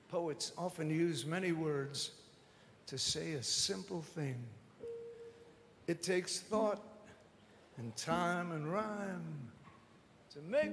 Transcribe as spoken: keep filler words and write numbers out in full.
Poets often use many words to say a simple thing. It takes thought and time and rhyme to make